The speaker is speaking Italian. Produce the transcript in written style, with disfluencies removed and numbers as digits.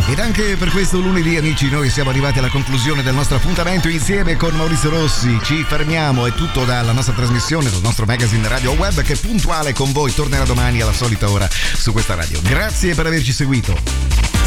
Ed anche per questo lunedì, amici, noi siamo arrivati alla conclusione del nostro appuntamento insieme con Maurizio Rossi. Ci fermiamo, è tutto dalla nostra trasmissione, dal nostro magazine radio web che puntuale con voi tornerà domani alla solita ora su questa radio. Grazie per averci seguito.